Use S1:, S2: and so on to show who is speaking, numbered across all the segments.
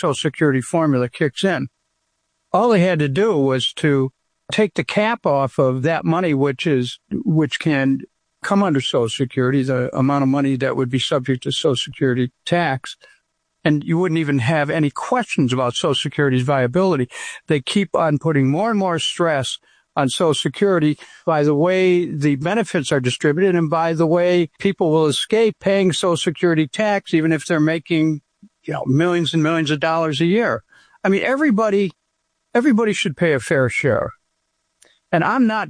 S1: Social Security formula kicks in. All they had to do was to take the cap off of that money, which can come under Social Security, the amount of money that would be subject to Social Security tax. And you wouldn't even have any questions about Social Security's viability. They keep on putting more and more stress on Social Security by the way the benefits are distributed and by the way people will escape paying Social Security tax, even if they're making, millions and millions of dollars a year. I mean, everybody should pay a fair share. And I'm not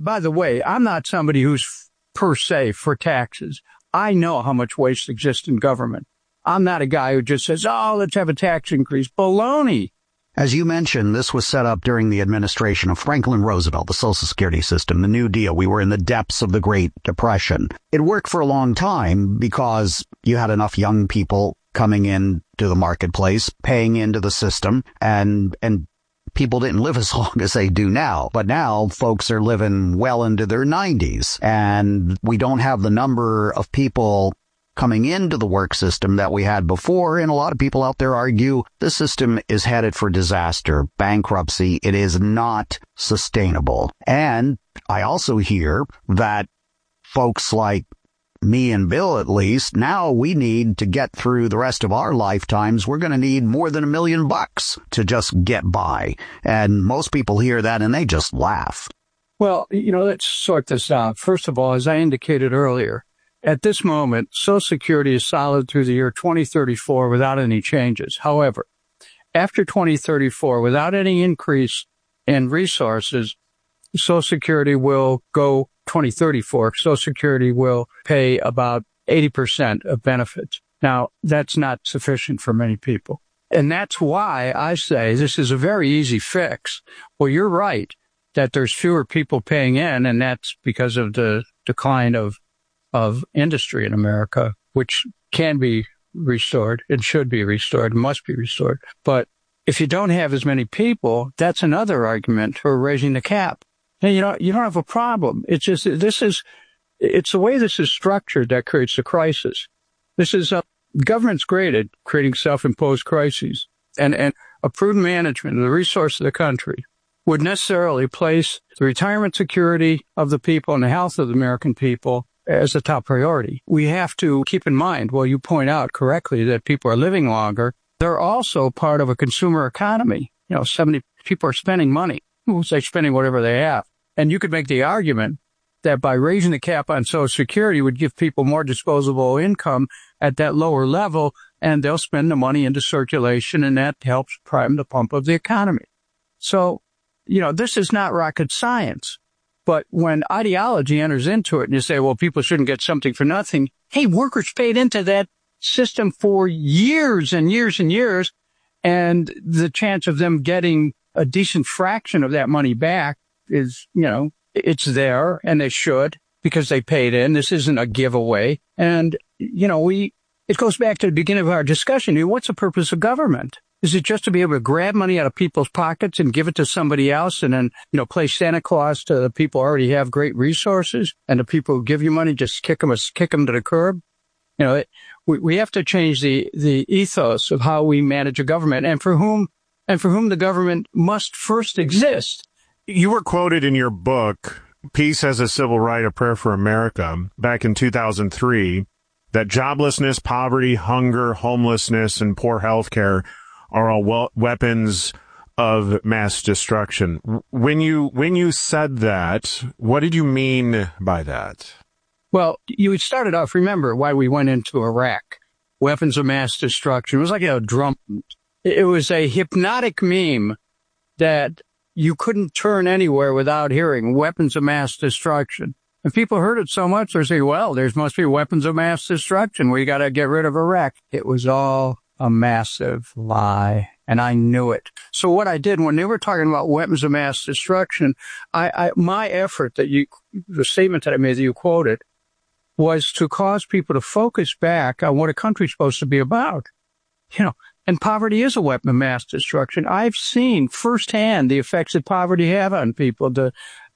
S1: somebody who's per se for taxes. I know how much waste exists in government. I'm not a guy who just says, let's have a tax increase. Baloney.
S2: As you mentioned, this was set up during the administration of Franklin Roosevelt, the Social Security system, the New Deal. We were in the depths of the Great Depression. It worked for a long time because you had enough young people coming in to the marketplace, paying into the system, and people didn't live as long as they do now. But now folks are living well into their 90s, and we don't have the number of people coming into the work system that we had before. And a lot of people out there argue the system is headed for disaster, bankruptcy. It is not sustainable. And I also hear that folks like me and Bill, at least, now we need to get through the rest of our lifetimes. We're going to need more than $1 million to just get by. And most people hear that and they just laugh.
S1: Well, let's sort this out. First of all, as I indicated earlier, at this moment, Social Security is solid through the year 2034 without any changes. However, after 2034, without any increase in resources, Social Security will go 2034. Social Security will pay about 80% of benefits. Now, that's not sufficient for many people. And that's why I say this is a very easy fix. Well, you're right that there's fewer people paying in, and that's because of the decline of industry in America, which can be restored and should be restored, must be restored. But if you don't have as many people, that's another argument for raising the cap. And you don't have a problem. It's just, it's the way this is structured that creates the crisis. This is, government's great at creating self-imposed crises, and a prudent management of the resource of the country would necessarily place the retirement security of the people and the health of the American people as a top priority. We have to keep in mind, well, you point out correctly that people are living longer. They're also part of a consumer economy. 70 people are spending money. They're spending whatever they have. And you could make the argument that by raising the cap on Social Security would give people more disposable income at that lower level, and they'll spend the money into circulation, and that helps prime the pump of the economy. So, this is not rocket science. But when ideology enters into it and you say, well, people shouldn't get something for nothing. Hey, workers paid into that system for years and years and years. And the chance of them getting a decent fraction of that money back is, it's there, and they should, because they paid in. This isn't a giveaway. And, it goes back to the beginning of our discussion. What's the purpose of government? Is it just to be able to grab money out of people's pockets and give it to somebody else and then, play Santa Claus to the people who already have great resources, and the people who give you money just kick them to the curb? We have to change the ethos of how we manage a government and for whom the government must first exist.
S3: You were quoted in your book, Peace as a Civil Right, A Prayer for America, back in 2003, that joblessness, poverty, hunger, homelessness, and poor health care are all weapons of mass destruction. When you said that, what did you mean by that?
S1: Well, you started off, remember why we went into Iraq. Weapons of mass destruction. It was like a drum. It was a hypnotic meme that you couldn't turn anywhere without hearing weapons of mass destruction. And people heard it so much, they say, well, there must be weapons of mass destruction. We got to get rid of Iraq. It was all a massive lie, and I knew it. So what I did when they were talking about weapons of mass destruction, my effort the statement that I made that you quoted, was to cause people to focus back on what a country's supposed to be about. And poverty is a weapon of mass destruction. I've seen firsthand the effects that poverty have on people, the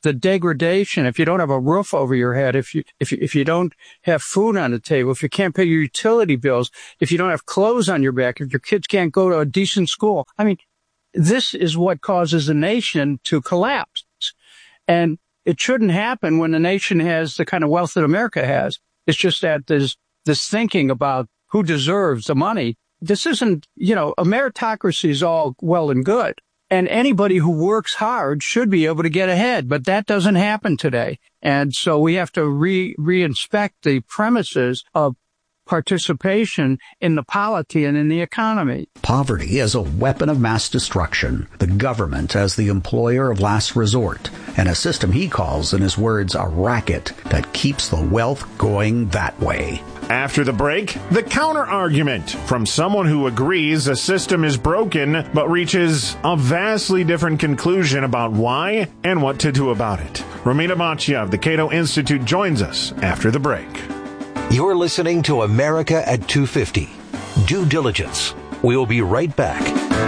S1: the degradation, if you don't have a roof over your head, if you don't have food on the table, if you can't pay your utility bills, if you don't have clothes on your back, if your kids can't go to a decent school. I mean, this is what causes a nation to collapse. And it shouldn't happen when a nation has the kind of wealth that America has. It's just that there's this thinking about who deserves the money. This isn't, a meritocracy is all well and good. And anybody who works hard should be able to get ahead, but that doesn't happen today. And so we have to reinspect the premises of participation in the polity and in the economy.
S2: Poverty as a weapon of mass destruction, the government as the employer of last resort, and a system he calls, in his words, a racket that keeps the wealth going that way.
S3: After the break, the counter-argument from someone who agrees a system is broken but reaches a vastly different conclusion about why and what to do about it. Romina Macchia of the Cato Institute joins us after the break.
S4: You're listening to America at 250. Due diligence. We'll be right back.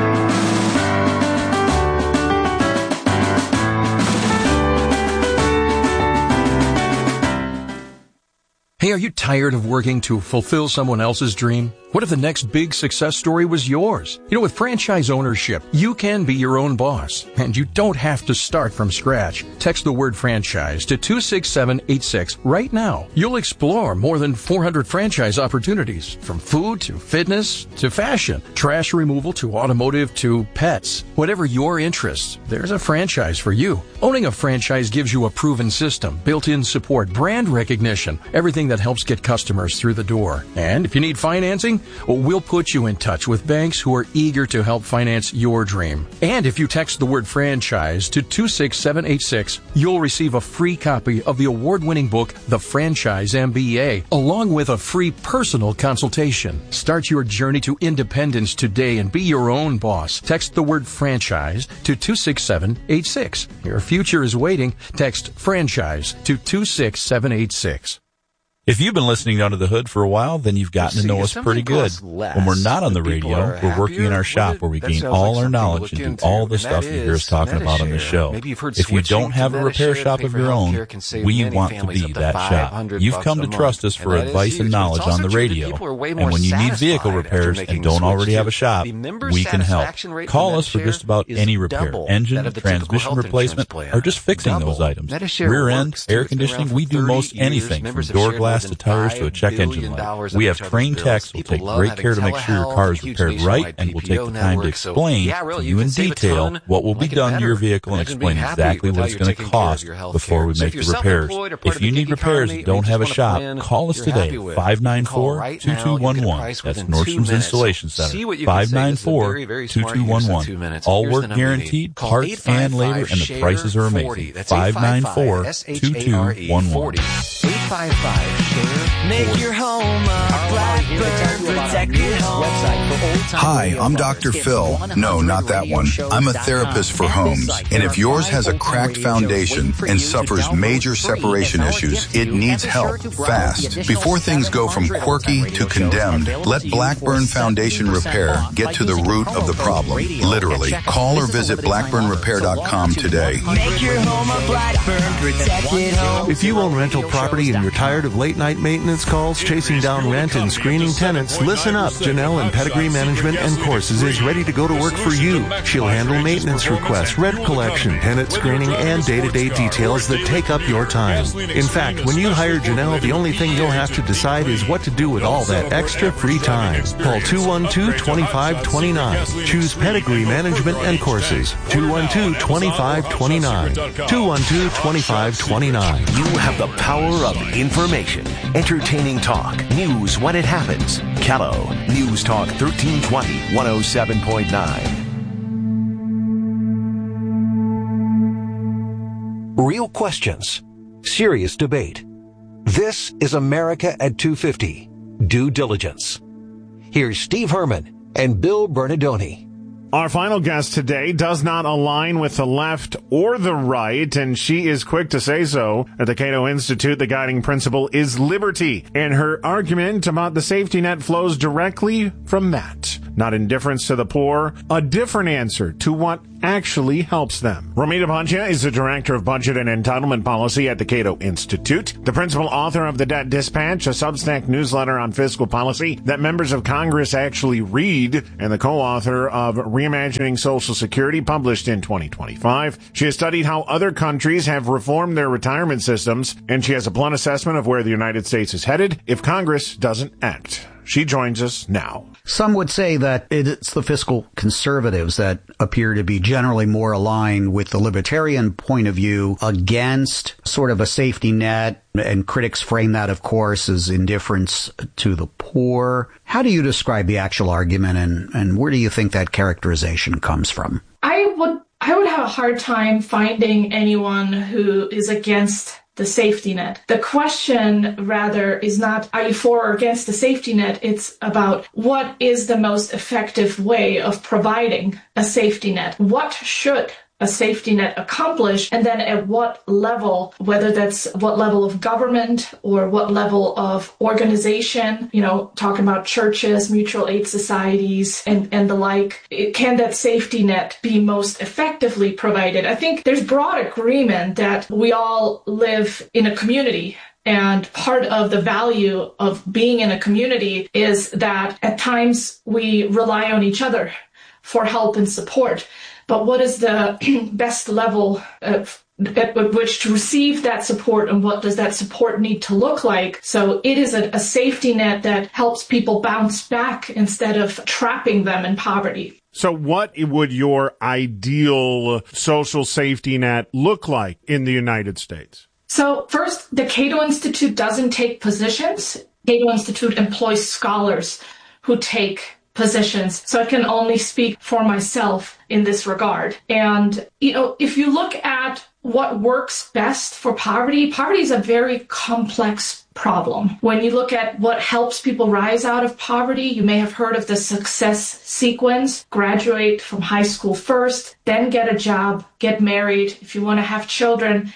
S5: Hey, are you tired of working to fulfill someone else's dream? What if the next big success story was yours? With franchise ownership, you can be your own boss, and you don't have to start from scratch. Text the word franchise to 26786 right now. You'll explore more than 400 franchise opportunities, from food to fitness to fashion, trash removal to automotive to pets. Whatever your interests, there's a franchise for you. Owning a franchise gives you a proven system, built-in support, brand recognition, everything that helps get customers through the door. And if you need financing, we'll put you in touch with banks who are eager to help finance your dream. And if you text the word franchise to 26786, you'll receive a free copy of the award-winning book, The Franchise MBA, along with a free personal consultation. Start your journey to independence today and be your own boss. Text the word franchise to 26786. Your future is waiting. Text franchise to 26786.
S6: If you've been listening to Under the Hood for a while, then you've gotten to know us pretty good. When we're not on the radio, we're working in our shop where we gain all our knowledge and do all the stuff you hear us talking about on the show. If you don't have a repair shop of your own, we want to be that shop. You've come to trust us for advice and knowledge on the radio. And when you need vehicle repairs and don't already have a shop, we can help. Call us for just about any repair, engine, transmission replacement, or just fixing those items. Rear end, air conditioning, we do most anything from door glass to tires to a check engine light. We have trained techs who will take great care to make sure your car is repaired right, and will take the time to explain to you in detail what will be done to your vehicle and explain exactly what it's going to cost before we make the repairs. If you need repairs and don't have a shop, call us today, 594-2211. That's Nordstrom's Installation Center, 594-2211. All work guaranteed, parts and labor, and the prices are amazing. 594-2211.
S7: 855-SHARE. Make your home a Blackburn protected home.
S8: Hi, I'm Dr. Phil. No, not that one. I'm a therapist for homes. And if yours has a cracked foundation and suffers major separation issues, it needs help fast. Before things go from quirky to condemned, let Blackburn Foundation Repair get to the root of the problem. Literally. Call or visit blackburnrepair.com today.
S7: Make your home a Blackburn protected home.
S9: If you own rental property and you're tired of late-night maintenance calls, chasing down rent, and screening tenants, listen up. Janelle in Pedigree Management and Courses is ready to go to work for you. She'll handle maintenance requests, rent collection, tenant screening, and day-to-day details that take up your time. In fact, when you hire Janelle, the only thing you'll have to decide is what to do with all that extra free time. Call 212-2529. Choose Pedigree Management and Courses. 212-2529. 212-2529.
S10: You have the power of information. Entertaining talk. News when it happens. Callow. News Talk 1320, 107.9.
S4: Real questions. Serious debate. This is America at 250. Due diligence. Here's Steve Herman and Bill Bernardoni.
S3: Our final guest today does not align with the left or the right, and she is quick to say so. At the Cato Institute, the guiding principle is liberty, and her argument about the safety net flows directly from that. Not indifference to the poor, a different answer to what actually helps them. Romina Boccia is the Director of Budget and Entitlement Policy at the Cato Institute, the principal author of the Debt Dispatch, a Substack newsletter on fiscal policy that members of Congress actually read, and the co-author of Reimagining Social Security, published in 2025. She has studied how other countries have reformed their retirement systems, and she has a blunt assessment of where the United States is headed if Congress doesn't act. She joins us now.
S2: Some would say that it's the fiscal conservatives that appear to be generally more aligned with the libertarian point of view against sort of a safety net, and critics frame that, of course, as indifference to the poor. How do you describe the actual argument, and where do you think that characterization comes from?
S11: I would have a hard time finding anyone who is against the safety net. The question, rather, is not, are you for or against the safety net? It's about what is the most effective way of providing a safety net? What should a safety net accomplish, and then at what level, whether that's what level of government or what level of organization, talking about churches, mutual aid societies, and the like, can that safety net be most effectively provided? I think there's broad agreement that we all live in a community. And part of the value of being in a community is that at times we rely on each other for help and support. But what is the best level at which to receive that support, and what does that support need to look like? So it is a safety net that helps people bounce back instead of trapping them in poverty.
S3: So what would your ideal social safety net look like in the United States?
S11: So first, the Cato Institute doesn't take positions. Cato Institute employs scholars who take positions. So I can only speak for myself in this regard. And, if you look at what works best for poverty is a very complex problem. When you look at what helps people rise out of poverty, you may have heard of the success sequence: graduate from high school first, then get a job, get married. If you want to have children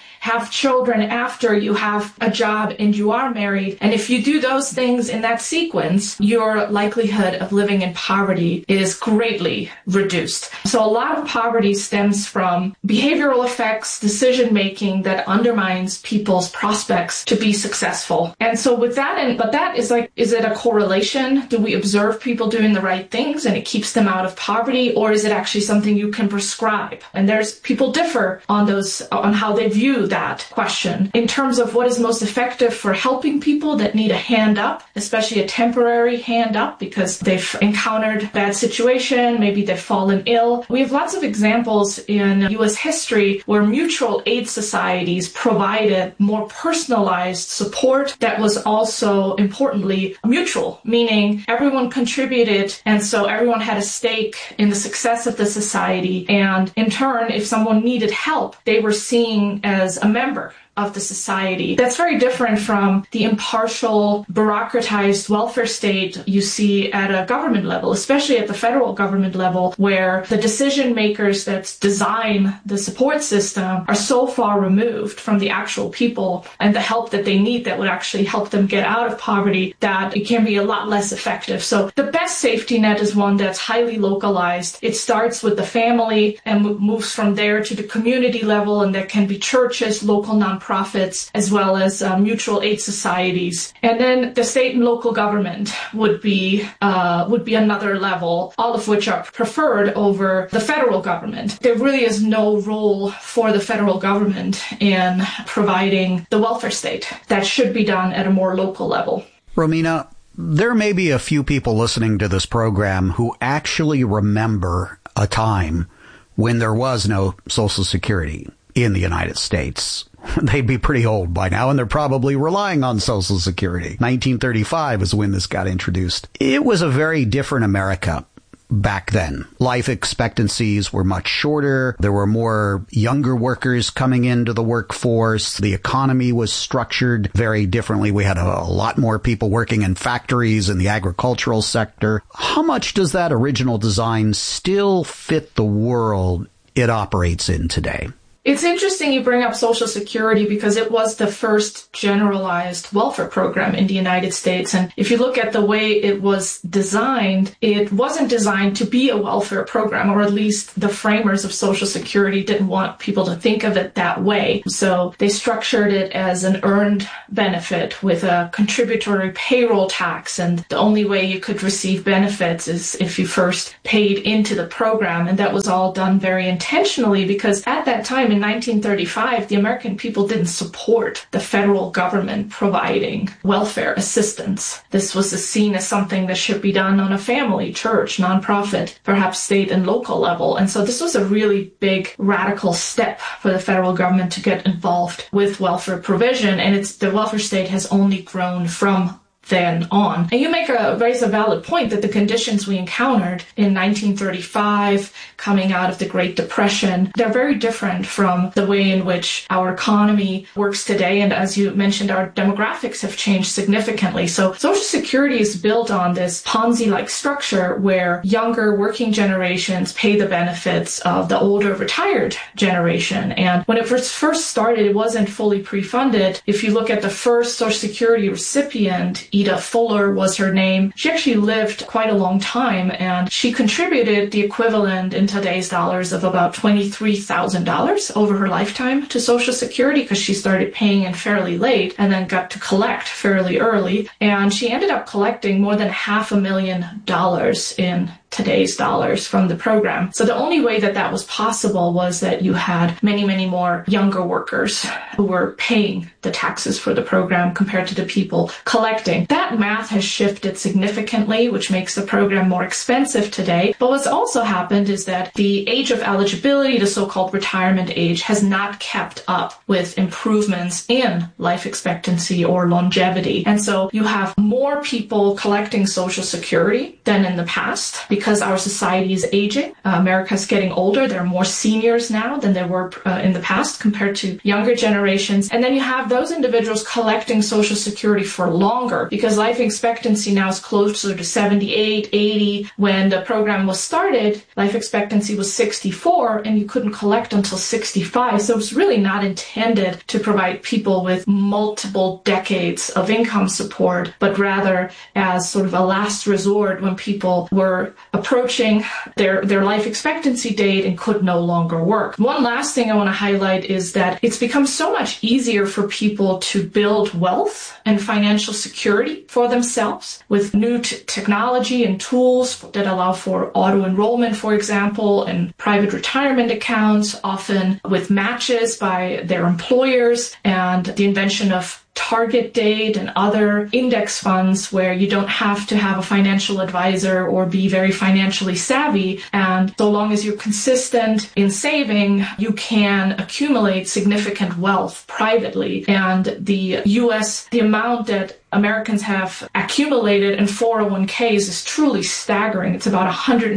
S11: after you have a job and you are married. And if you do those things in that sequence, your likelihood of living in poverty is greatly reduced. So a lot of poverty stems from behavioral effects, decision-making that undermines people's prospects to be successful. And so with that, but that is is it a correlation? Do we observe people doing the right things and it keeps them out of poverty? Or is it actually something you can prescribe? And people differ on how they view that question. In terms of what is most effective for helping people that need a hand up, especially a temporary hand up because they've encountered bad situation, maybe they've fallen ill. We have lots of examples in U.S. history where mutual aid societies provided more personalized support that was also, importantly, mutual, meaning everyone contributed, and so everyone had a stake in the success of the society. And in turn, if someone needed help, they were seen as a member of the society. That's very different from the impartial, bureaucratized welfare state you see at a government level, especially at the federal government level, where the decision makers that design the support system are so far removed from the actual people and the help that they need that would actually help them get out of poverty, that it can be a lot less effective. So the best safety net is one that's highly localized. It starts with the family and moves from there to the community level, and that can be churches, local nonprofits, as well as mutual aid societies. And then the state and local government would be another level, all of which are preferred over the federal government. There really is no role for the federal government in providing the welfare state. That should be done at a more local level.
S2: Romina, there may be a few people listening to this program who actually remember a time when there was no Social Security in the United States. They'd be pretty old by now, and they're probably relying on Social Security. 1935 is when this got introduced. It was a very different America back then. Life expectancies were much shorter. There were more younger workers coming into the workforce. The economy was structured very differently. We had a lot more people working in factories in the agricultural sector. How much does that original design still fit the world it operates in today?
S11: It's interesting you bring up Social Security because it was the first generalized welfare program in the United States. And if you look at the way it was designed, it wasn't designed to be a welfare program, or at least the framers of Social Security didn't want people to think of it that way. So they structured it as an earned benefit with a contributory payroll tax. And the only way you could receive benefits is if you first paid into the program. And that was all done very intentionally because at that time, in 1935, the American people didn't support the federal government providing welfare assistance. This was seen as something that should be done on a family, church, nonprofit, perhaps state and local level. And so this was a really big radical step for the federal government to get involved with welfare provision. And the welfare state has only grown from then on. And you raise a valid point that the conditions we encountered in 1935, coming out of the Great Depression, they're very different from the way in which our economy works today. And as you mentioned, our demographics have changed significantly. So Social Security is built on this Ponzi-like structure where younger working generations pay the benefits of the older retired generation. And when it first started, it wasn't fully pre-funded. If you look at the first Social Security recipient, Ida Fuller was her name. She actually lived quite a long time, and she contributed the equivalent in today's dollars of about $23,000 over her lifetime to Social Security because she started paying in fairly late and then got to collect fairly early. And she ended up collecting more than $500,000 in today's dollars from the program. So the only way that was possible was that you had many, many more younger workers who were paying the taxes for the program compared to the people collecting. That math has shifted significantly, which makes the program more expensive today. But what's also happened is that the age of eligibility, the so-called retirement age, has not kept up with improvements in life expectancy or longevity. And so you have more people collecting Social Security than in the past because our society is aging. America's getting older. There are more seniors now than there were in the past compared to younger generations. And then you have those individuals collecting Social Security for longer because life expectancy now is closer to 78, 80. When the program was started, life expectancy was 64 and you couldn't collect until 65. So it's really not intended to provide people with multiple decades of income support, but rather as sort of a last resort when people were approaching their life expectancy date and could no longer work. One last thing I want to highlight is that it's become so much easier for people to build wealth and financial security for themselves with new technology and tools that allow for auto enrollment, for example, and private retirement accounts, often with matches by their employers, and the invention of target date and other index funds where you don't have to have a financial advisor or be very financially savvy. And so long as you're consistent in saving, you can accumulate significant wealth privately. And the amount that Americans have accumulated in 401ks is truly staggering. It's about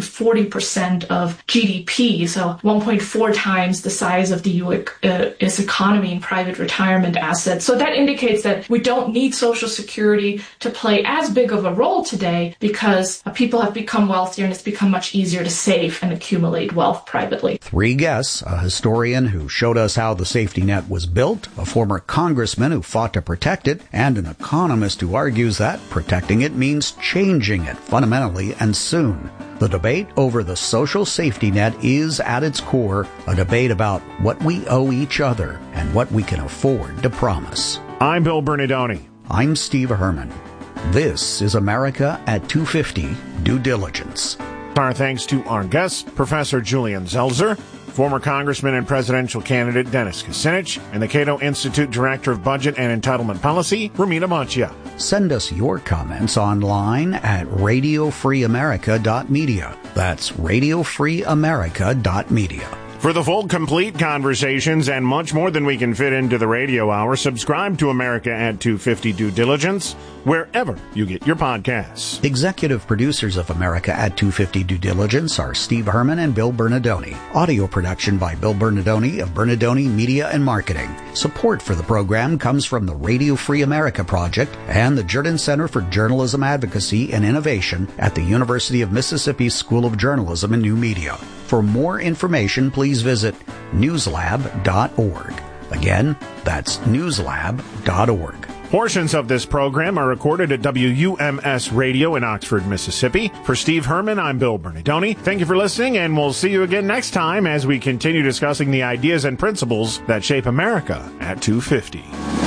S11: 140% of GDP, so 1.4 times the size of the U.S. economy in private retirement assets. So that indicates that we don't need Social Security to play as big of a role today because people have become wealthier and it's become much easier to save and accumulate wealth privately.
S2: Three guests, a historian who showed us how the safety net was built, a former congressman who fought to protect it, and an economist who argues that protecting it means changing it fundamentally and soon. The debate over the social safety net is at its core a debate about what we owe each other and what we can afford to promise.
S3: I'm Bill Bernardoni.
S2: I'm Steve Herman. This is America at 250 Due Diligence.
S3: Our thanks to our guests, Professor Julian Zeltzer, former Congressman and presidential candidate Dennis Kucinich, and the Cato Institute Director of Budget and Entitlement Policy, Romina Mancia.
S2: Send us your comments online at radiofreeamerica.media. That's radiofreeamerica.media.
S3: For the full, complete conversations and much more than we can fit into the radio hour, subscribe to America at 250 Due Diligence, wherever you get your podcasts.
S2: Executive producers of America at 250 Due Diligence are Steve Herman and Bill Bernardoni. Audio production by Bill Bernardoni of Bernardoni Media and Marketing. Support for the program comes from the Radio Free America Project and the Jordan Center for Journalism Advocacy and Innovation at the University of Mississippi School of Journalism and New Media. For more information, please visit newslab.org. Again, that's newslab.org.
S3: Portions of this program are recorded at WUMS Radio in Oxford, Mississippi. For Steve Herman, I'm Bill Bernardoni. Thank you for listening, and we'll see you again next time as we continue discussing the ideas and principles that shape America at 250.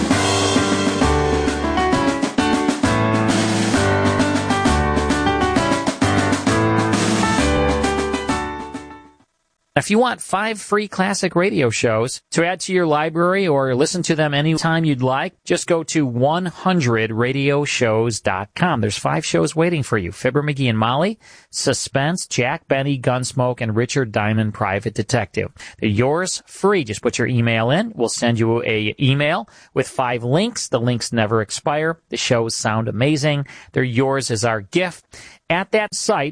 S12: If you want 5 free classic radio shows to add to your library or listen to them anytime you'd like, just go to 100radioshows.com. There's 5 shows waiting for you. Fibber McGee and Molly, Suspense, Jack Benny, Gunsmoke, and Richard Diamond, Private Detective. They're yours free. Just put your email in. We'll send you a email with 5 links. The links never expire. The shows sound amazing. They're yours as our gift. At that site,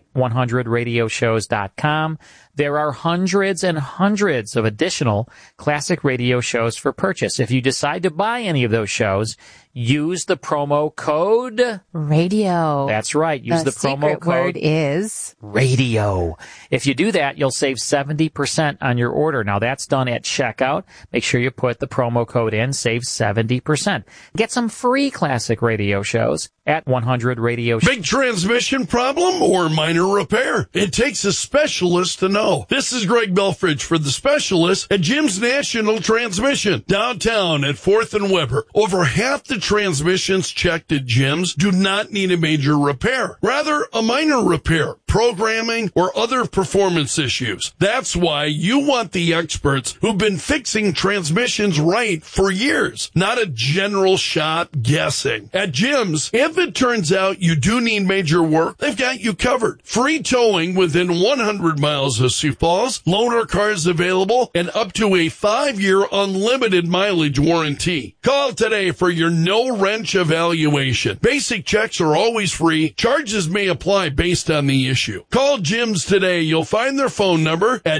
S12: 100radioshows.com, there are hundreds and hundreds of additional classic radio shows for purchase. If you decide to buy any of those shows, use the promo code
S13: radio.
S12: That's right. Use the promo
S13: secret
S12: code
S13: word is
S12: radio. If you do that, you'll save 70% on your order. Now that's done at checkout. Make sure you put the promo code in, save 70%. Get some free classic radio shows at 100 Radio.
S14: Big transmission problem or minor repair? It takes a specialist to know. This is Greg Belfridge for the specialist at Jim's National Transmission, downtown at 4th and Weber. Over half the transmissions checked at Jim's do not need a major repair, rather a minor repair, programming, or other performance issues. That's why you want the experts who've been fixing transmissions right for years, not a general shop guessing. At Jim's, if it turns out you do need major work, they've got you covered. Free towing within 100 miles of Sioux Falls, loaner cars available, and up to a 5-year unlimited mileage warranty. Call today for your no-wrench evaluation. Basic checks are always free. Charges may apply based on the issue. Call Jim's today. You'll find their phone number at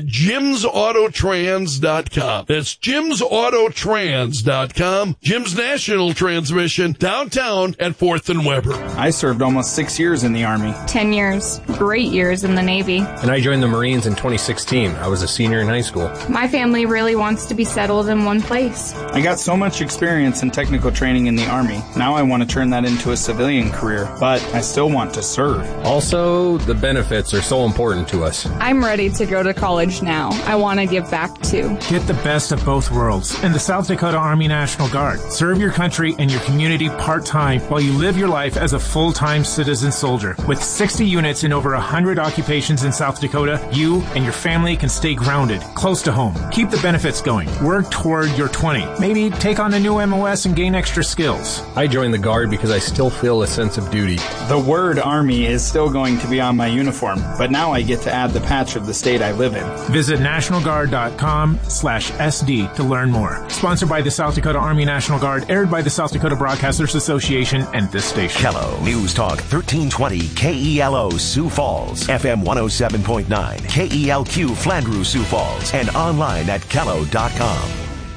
S14: jimsautotrans.com. That's jimsautotrans.com. Jim's National Transmission, downtown at 4th and Weber.
S15: I served almost 6 years in the Army.
S16: 10 years. Great years in the Navy.
S17: And I joined the Marines in 2016. I was a senior in high school.
S16: My family really wants to be settled in one place.
S15: I got so much experience and technical training in the Army. Now I want to turn that into a civilian career, but I still want to serve.
S17: Also, the benefits are so important to us.
S16: I'm ready to go to college now. I want to give back too.
S18: Get the best of both worlds in the South Dakota Army National Guard. Serve your country and your community part-time while you live your life as a full-time citizen soldier. With 60 units in over 100 occupations in South Dakota, you and your family can stay grounded, close to home. Keep the benefits going. Work toward your 20. Maybe take on a new MOS and gain extra skills.
S17: I joined the Guard because I still feel a sense of duty.
S15: The word Army is still going to be on my uniform, but now I get to add the patch of the state I live in.
S18: Visit nationalguard.com/SD to learn more. Sponsored by the South Dakota Army National Guard, aired by the South Dakota Broadcasters Association and this station.
S10: KELO News Talk 1320 KELO Sioux Falls, FM 107.9, KELQ Flandreau Sioux Falls, and online at KELO.com.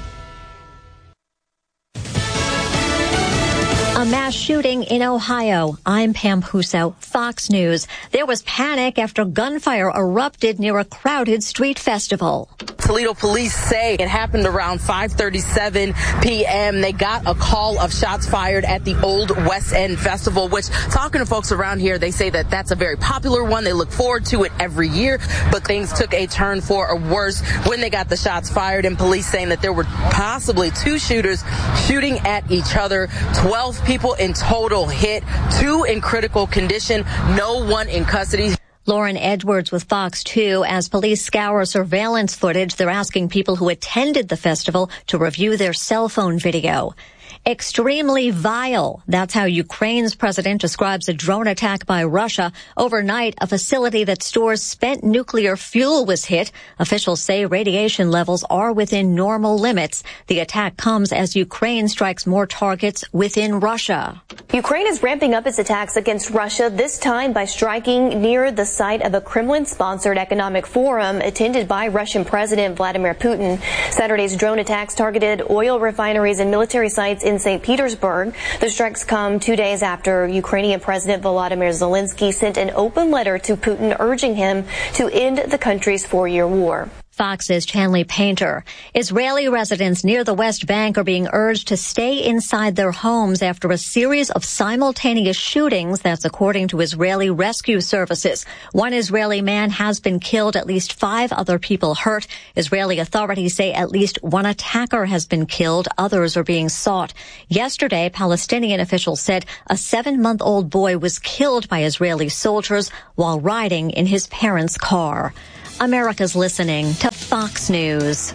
S19: A mass shooting in Ohio. I'm Pam Huso, Fox News. There was panic after gunfire erupted near a crowded street festival.
S20: Toledo police say it happened around 5:37 p.m. They got a call of shots fired at the Old West End Festival, which, talking to folks around here, they say that that's a very popular one. They look forward to it every year, but things took a turn for a worse when they got the shots fired, and police saying that there were possibly 2 shooters shooting at each other. 12 people in total hit, 2 in critical condition, no one in custody.
S19: Lauren Edwards with Fox 2. As police scour surveillance footage, they're asking people who attended the festival to review their cell phone video. Extremely vile. That's how Ukraine's president describes a drone attack by Russia. Overnight, a facility that stores spent nuclear fuel was hit. Officials say radiation levels are within normal limits. The attack comes as Ukraine strikes more targets within Russia.
S21: Ukraine is ramping up its attacks against Russia, this time by striking near the site of a Kremlin-sponsored economic forum attended by Russian President Vladimir Putin. Saturday's drone attacks targeted oil refineries and military sites in St. Petersburg. The strikes come 2 days after Ukrainian President Volodymyr Zelensky sent an open letter to Putin urging him to end the country's 4-year war.
S19: Fox's Chanley Painter. Israeli residents near the West Bank are being urged to stay inside their homes after a series of simultaneous shootings. That's according to Israeli rescue services. One Israeli man has been killed, at least 5 other people hurt. Israeli authorities say at least one attacker has been killed. Others are being sought. Yesterday, Palestinian officials said a 7-month-old boy was killed by Israeli soldiers while riding in his parents' car. America's listening to Fox News.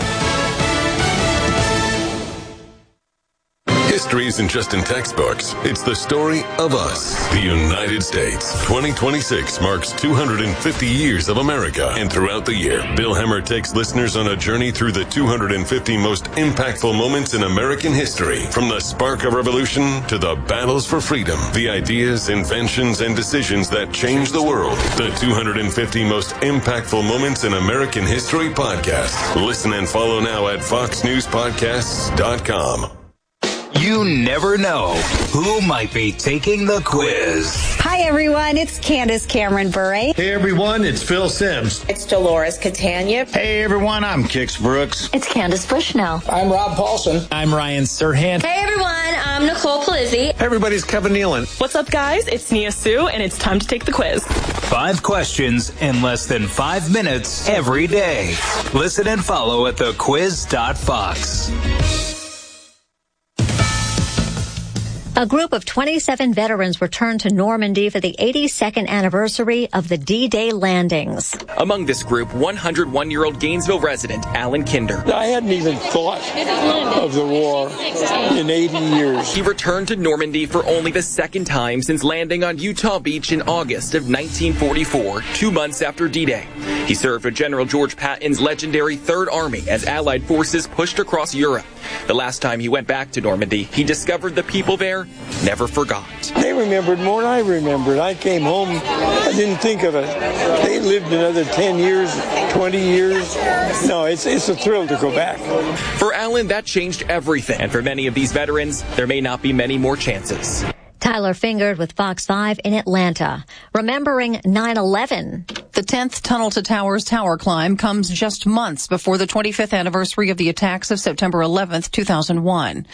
S22: History isn't just in textbooks. It's the story of us, the United States. 2026 marks 250 years of America. And throughout the year, Bill Hemmer takes listeners on a journey through the 250 most impactful moments in American history. From the spark of revolution to the battles for freedom, the ideas, inventions, and decisions that changed the world. The 250 most impactful moments in American history podcast. Listen and follow now at foxnewspodcasts.com.
S23: You never know who might be taking the quiz.
S24: Hi, everyone. It's Candace Cameron Bure.
S25: Hey, everyone. It's Phil Sims.
S26: It's Dolores Catania.
S27: Hey, everyone. I'm Kix Brooks.
S19: It's Candace Bushnell.
S28: I'm Rob Paulson.
S29: I'm Ryan Serhant.
S30: Hey, everyone. I'm Nicole Palizzi.
S31: Hey, everybody. It's Kevin Nealon.
S32: What's up, guys? It's Nia Sue, and it's time to take the quiz.
S23: 5 questions in less than 5 minutes every day. Listen and follow at thequiz.fox.
S19: A group of 27 veterans returned to Normandy for the 82nd anniversary of the D-Day landings.
S33: Among this group, 101-year-old Gainesville resident Alan Kinder.
S28: I hadn't even thought of the war in 80 years.
S33: He returned to Normandy for only the second time since landing on Utah Beach in August of 1944, 2 months after D-Day. He served with General George Patton's legendary Third Army as Allied forces pushed across Europe. The last time he went back to Normandy, he discovered the people there never forgot.
S28: They remembered more than I remembered. I came home, I didn't think of it. They lived another 10 years, 20 years. No, it's a thrill to go back.
S33: For Alan, that changed everything. And for many of these veterans, there may not be many more chances.
S19: Tyler Fingard with Fox 5 in Atlanta. Remembering 9/11.
S34: The 10th Tunnel to Towers tower climb comes just months before the 25th anniversary of the attacks of September 11th, 2001.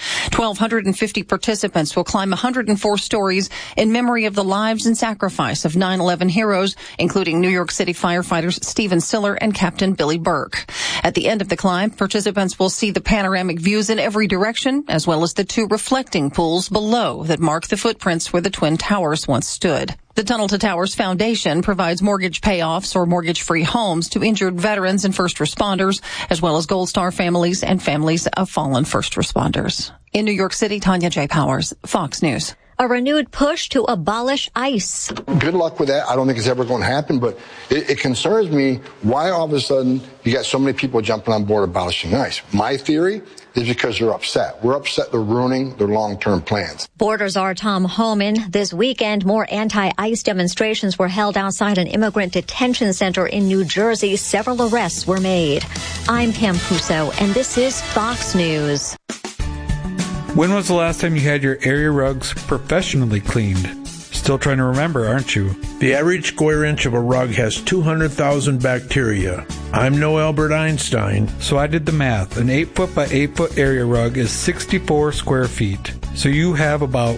S34: 1,250 participants will climb 104 stories in memory of the lives and sacrifice of 9/11 heroes, including New York City firefighters Stephen Siller and Captain Billy Burke. At the end of the climb, participants will see the panoramic views in every direction, as well as the 2 reflecting pools below that mark the footprints where the Twin Towers once stood. The Tunnel to Towers Foundation provides mortgage payoffs or mortgage-free homes to injured veterans and first responders, as well as Gold Star families and families of fallen first responders. In New York City, Tanya J. Powers, Fox News.
S19: A renewed push to abolish ICE.
S35: Good luck with that. I don't think it's ever going to happen, but it concerns me why all of a sudden you got so many people jumping on board abolishing ICE. My theory is because they're upset. We're upset they're ruining their long-term plans.
S19: Borders are Tom Homan. This weekend, more anti-ICE demonstrations were held outside an immigrant detention center in New Jersey. Several arrests were made. I'm Pam Puso, and this is Fox News.
S36: When was the last time you had your area rugs professionally cleaned? Still trying to remember, aren't you?
S37: The average square inch of a rug has 200,000 bacteria. I'm no Albert Einstein.
S36: So I did the math. An 8-foot by 8-foot area rug is 64 square feet. So you have about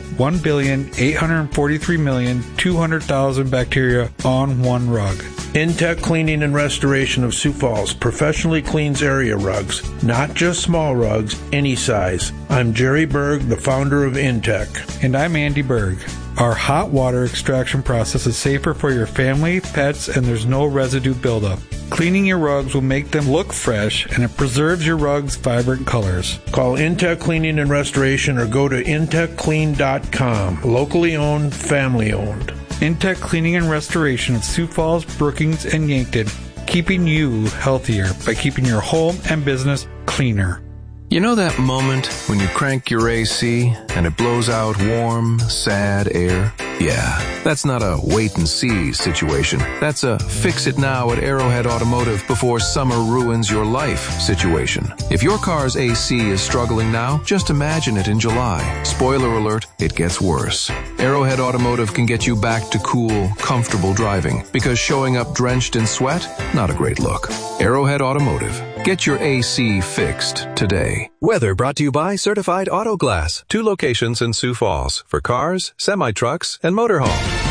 S36: 1,843,200,000 bacteria on one rug.
S37: Intech Cleaning and Restoration of Sioux Falls professionally cleans area rugs, not just small rugs, any size. I'm Jerry Berg, the founder of Intech.
S36: And I'm Andy Berg. Our hot water extraction process is safer for your family, pets, and there's no residue buildup. Cleaning your rugs will make them look fresh, and it preserves your rugs' vibrant colors.
S37: Call Intech Cleaning and Restoration or go to intechclean.com. Locally owned, family owned.
S36: Intech Cleaning and Restoration of Sioux Falls, Brookings, and Yankton, keeping you healthier by keeping your home and business cleaner.
S1: You know that moment when you crank your AC and it blows out warm, sad air? Yeah, that's not a wait-and-see situation. That's a fix-it-now at Arrowhead Automotive before summer ruins your life situation. If your car's AC is struggling now, just imagine it in July. Spoiler alert, it gets worse. Arrowhead Automotive can get you back to cool, comfortable driving because showing up drenched in sweat, not a great look. Arrowhead Automotive. Get your AC fixed today.
S2: Weather brought to you by Certified Auto Glass. 2 locations in Sioux Falls for cars, semi-trucks, and motorhomes.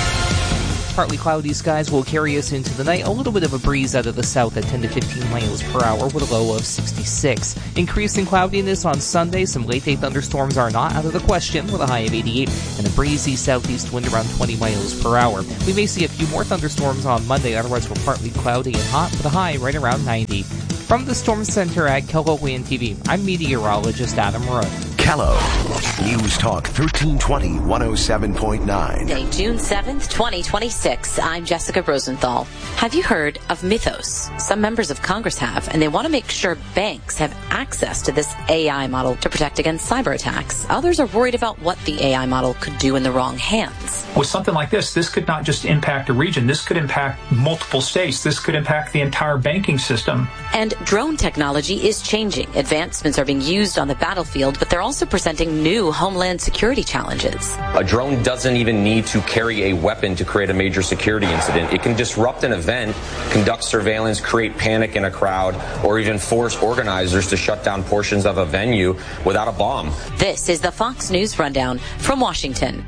S3: Partly cloudy skies will carry us into the night. A little bit of a breeze out of the south at 10 to 15 miles per hour with a low of 66. Increasing cloudiness on Sunday. Some late-day thunderstorms are not out of the question with a high of 88 and a breezy southeast wind around 20 miles per hour. We may see a few more thunderstorms on Monday. Otherwise, we're partly cloudy and hot with a high right around 90. From the Storm Center at KELO WIN TV, I'm meteorologist Adam Roy.
S10: KELO News Talk 1320 107.9.
S4: Day, June 7th, 2026. I'm Jessica Rosenthal. Have you heard of Mythos? Some members of Congress have, and they want to make sure banks have access to this AI model to protect against cyber attacks. Others are worried about what the AI model could do in the wrong hands.
S5: With something like this could not just impact a region. This could impact multiple states. This could impact the entire banking system.
S4: And drone technology is changing. Advancements are being used on the battlefield, but they're also presenting new homeland security challenges.
S6: A drone doesn't even need to carry a weapon to create a major security incident. It can disrupt an event, conduct surveillance, create panic in a crowd, or even force organizers to shut down portions of a venue without a bomb.
S4: This is the Fox News Rundown from Washington.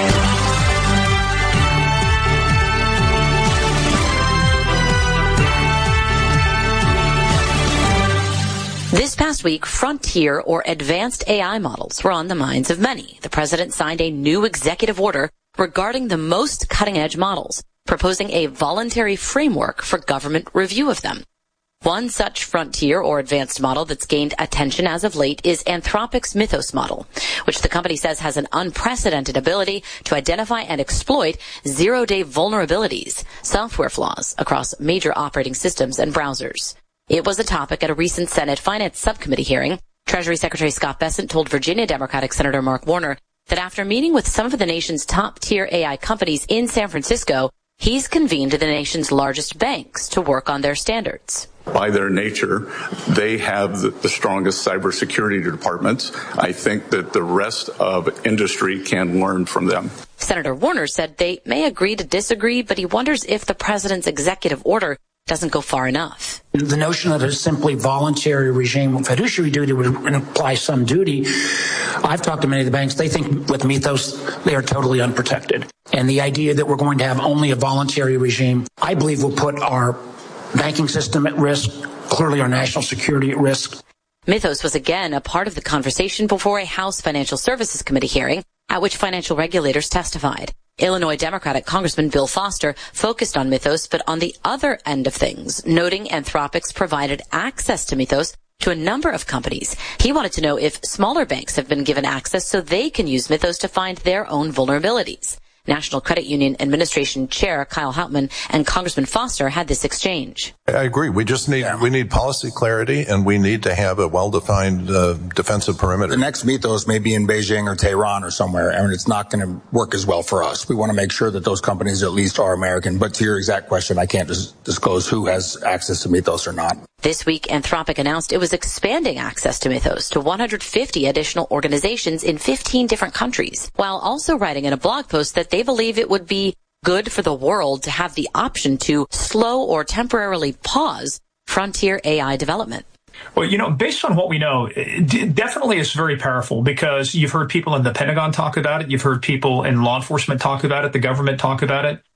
S4: This past week, frontier or advanced AI models were on the minds of many. The president signed a new executive order regarding the most cutting-edge models, proposing a voluntary framework for government review of them. One such frontier or advanced model that's gained attention as of late is Anthropic's Mythos model, which the company says has an unprecedented ability to identify and exploit zero-day vulnerabilities, software flaws across major operating systems and browsers. It was a topic at a recent Senate Finance Subcommittee hearing. Treasury Secretary Scott Bessent told Virginia Democratic Senator Mark Warner that after meeting with some of the nation's top-tier AI companies in San Francisco, he's convened the nation's largest banks to work on their standards.
S7: By their nature, they have the strongest cybersecurity departments. I think that the rest of industry can learn from them.
S4: Senator Warner said they may agree to disagree, but he wonders if the president's executive order doesn't go far enough.
S8: The notion that a simply voluntary regime of fiduciary duty would imply some duty. I've talked to many of the banks. They think with Mythos, they are totally unprotected. And the idea that we're going to have only a voluntary regime, I believe will put our banking system at risk, clearly our national security at risk.
S4: Mythos was again a part of the conversation before a House Financial Services Committee hearing at which financial regulators testified. Illinois Democratic Congressman Bill Foster focused on Mythos, but on the other end of things, noting Anthropic's provided access to Mythos to a number of companies. He wanted to know if smaller banks have been given access so they can use Mythos to find their own vulnerabilities. National Credit Union Administration Chair Kyle Houtman and Congressman Foster had this exchange.
S9: I agree. We just need policy clarity, and we need to have a well-defined defensive perimeter.
S11: The next Mythos may be in Beijing or Tehran or somewhere, and it's not going to work as well for us. We want to make sure that those companies at least are American. But to your exact question, I can't disclose who has access to Mythos or not.
S4: This week, Anthropic announced it was expanding access to Mythos to 150 additional organizations in 15 different countries, while also writing in a blog post that they believe it would be good for the world to have the option to slow or temporarily pause frontier AI development.
S5: Well, based on what we know, definitely it's very powerful because you've heard people in the Pentagon talk about it. You've heard people in law enforcement talk about it, the government talk about it.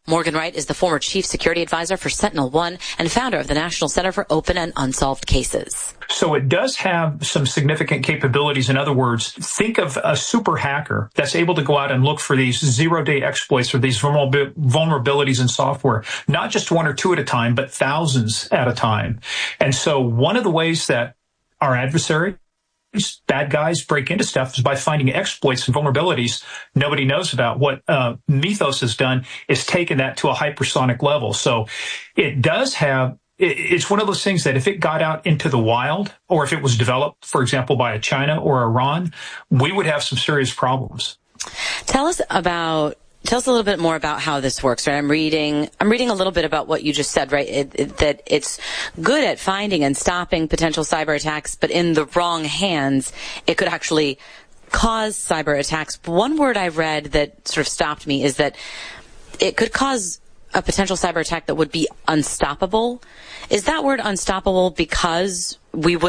S4: Morgan Wright is the former chief security advisor for SentinelOne and founder of the National Center for Open and Unsolved Cases.
S5: So it does have some significant capabilities. In other words, think of a super hacker that's able to go out and look for these zero-day exploits or these vulnerabilities in software, not just one or two at a time, but thousands at a time. And so one of the ways that our adversary, bad guys, break into stuff is by finding exploits and vulnerabilities nobody knows about. What Mythos has done is taken that to a hypersonic level. So it does have, it's one of those things that if it got out into the wild, or if it was developed, for example, by China or Iran, we would have some serious problems.
S4: Tell us a little bit more about how this works, right? I'm reading a little bit about what you just said, right? That it's good at finding and stopping potential cyber attacks, but in the wrong hands, it could actually cause cyber attacks. One word I read that sort of stopped me is that it could cause a potential cyber attack that would be unstoppable. Is that word unstoppable because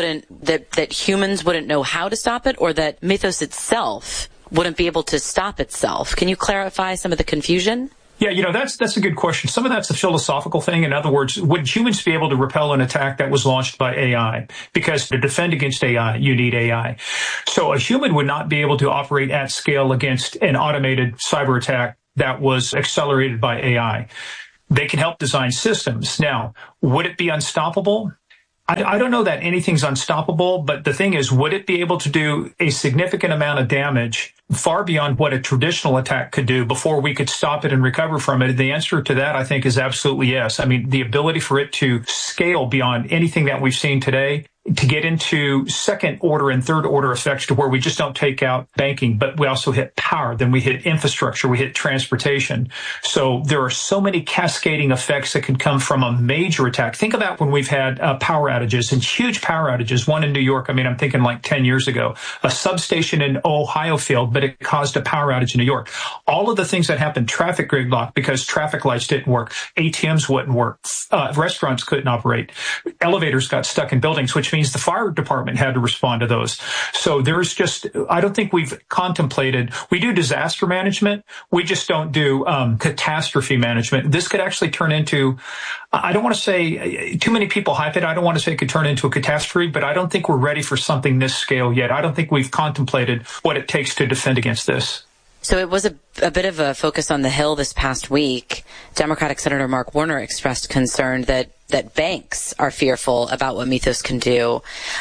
S4: that humans wouldn't know how to stop it, or that Mythos itself wouldn't be able to stop itself? Can you clarify some of the confusion?
S5: Yeah, that's a good question. Some of that's a philosophical thing. In other words, would humans be able to repel an attack that was launched by AI? Because to defend against AI, you need AI. So a human would not be able to operate at scale against an automated cyber attack that was accelerated by AI. They can help design systems. Now, would it be unstoppable? I don't know that anything's unstoppable, but the thing is, would it be able to do a significant amount of damage far beyond what a traditional attack could do before we could stop it and recover from it? The answer to that, I think, is absolutely yes. I mean, the ability for it to scale beyond anything that we've seen today, to get into second order and third order effects to where we just don't take out banking, but we also hit power, then we hit infrastructure, we hit transportation. So there are so many cascading effects that can come from a major attack. Think about when we've had power outages and huge power outages, one in New York. I mean, I'm thinking like 10 years ago, a substation in Ohio failed, but it caused a power outage in New York. All of the things that happened, traffic gridlock because traffic lights didn't work, ATMs wouldn't work, restaurants couldn't operate, elevators got stuck in buildings, which means the fire department had to respond to those. So there's just, I don't think we've contemplated, we do disaster management, we just don't do catastrophe management. This could actually turn into, I don't want to say, too many people hype it, I don't want to say it could turn into a catastrophe, but I don't think we're ready for something this scale yet. I don't think we've contemplated what it takes to defend against this.
S4: So it was a bit of a focus on the Hill this past week. Democratic Senator Mark Warner expressed concern that banks are fearful about what Mythos can do.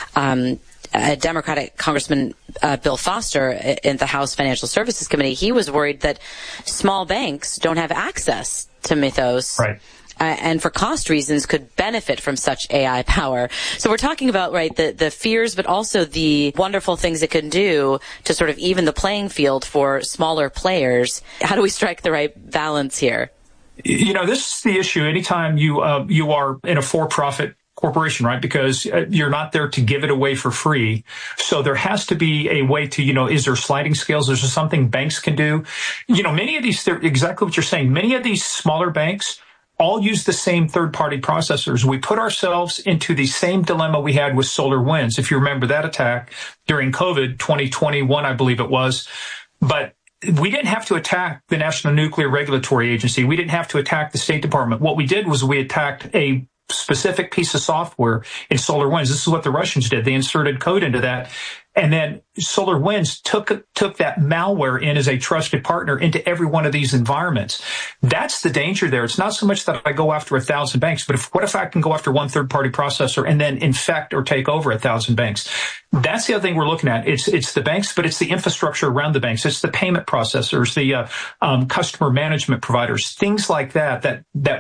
S4: Democratic Congressman Bill Foster in the House Financial Services Committee, he was worried that small banks don't have access to Mythos.
S5: Right.
S4: And for cost reasons could benefit from such AI power. So we're talking about, right, the fears, but also the wonderful things it can do to sort of even the playing field for smaller players. How do we strike the right balance here?
S5: You know, this is the issue. Anytime you are in a for-profit corporation, right? Because you're not there to give it away for free. So there has to be a way to, is there sliding scales? Is there something banks can do? Many of these, exactly what you're saying, many of these smaller banks all use the same third-party processors. We put ourselves into the same dilemma we had with SolarWinds. If you remember that attack during COVID 2021, I believe it was. But we didn't have to attack the National Nuclear Regulatory Agency. We didn't have to attack the State Department. What we did was we attacked a specific piece of software in SolarWinds. This is what the Russians did. They inserted code into that. And then SolarWinds took that malware in as a trusted partner into every one of these environments. That's the danger there. It's not so much that I go after 1,000 banks, but what if I can go after one third-party processor and then infect or take over 1,000 banks? That's the other thing we're looking at. It's the banks, but it's the infrastructure around the banks. It's the payment processors, the customer management providers, things like that